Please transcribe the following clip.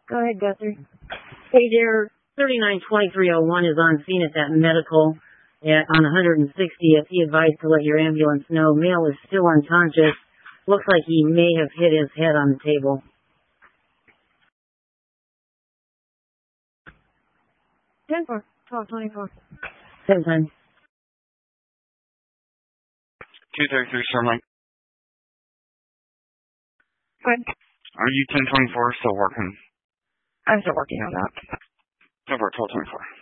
Go ahead, Guthrie. Hey there, 392301 is on scene at that medical on 160th. He advised to let your ambulance know. Male is still unconscious. Looks like he may have hit his head on the table. 10-4, 12-24. Same time. 233 Starlight. Good. Are you 1024 still working? I'm still working on that. 10-4, 12-24.